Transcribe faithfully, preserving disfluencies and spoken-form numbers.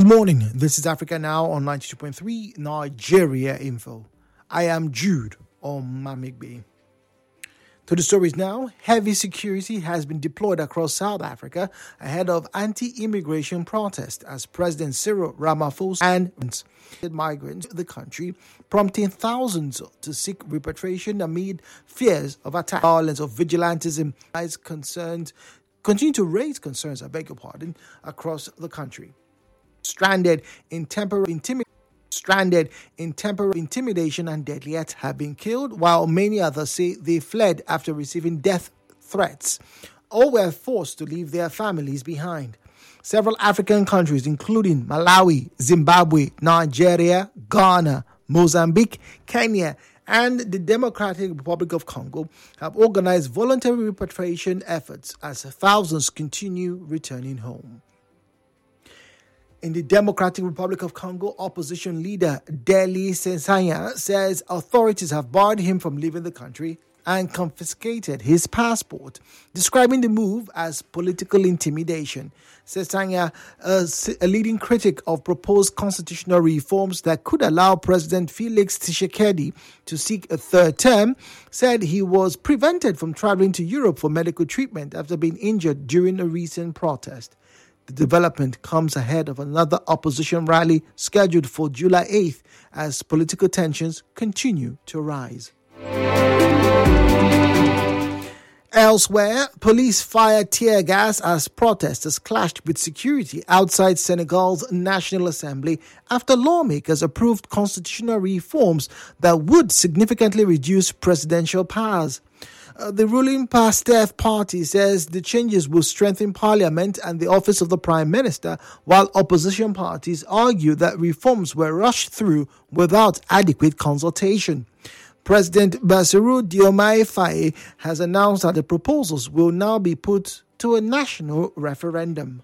morning. This is Africa Now on ninety-two point three Nigeria Info. I am Jude Omamigbe. To the stories now, heavy security has been deployed across South Africa ahead of anti-immigration protests as President Cyril Ramaphosa and migrants to the country, prompting thousands to seek repatriation amid fears of attack. Violence of vigilantism has concerns, continue to raise concerns, I beg your pardon, across the country. Stranded in temporary intimidation. Stranded in temporary intimidation and deadly attacks have been killed, while many others say they fled after receiving death threats or were forced to leave their families behind. Several African countries, including Malawi, Zimbabwe, Nigeria, Ghana, Mozambique, Kenya, and the Democratic Republic of Congo, have organized voluntary repatriation efforts as thousands continue returning home. In the Democratic Republic of Congo, opposition leader Deli Sensanya says authorities have barred him from leaving the country and confiscated his passport, describing the move as political intimidation. Sensanya, a, a leading critic of proposed constitutional reforms that could allow President Felix Tshisekedi to seek a third term, said he was prevented from traveling to Europe for medical treatment after being injured during a recent protest. The development comes ahead of another opposition rally scheduled for July eighth as political tensions continue to rise. Elsewhere, police fired tear gas as protesters clashed with security outside Senegal's National Assembly after lawmakers approved constitutional reforms that would significantly reduce presidential powers. Uh, the ruling PASTEF party says the changes will strengthen parliament and the office of the prime minister, while opposition parties argue that reforms were rushed through without adequate consultation. President Bassirou Diomaye Faye has announced that the proposals will now be put to a national referendum.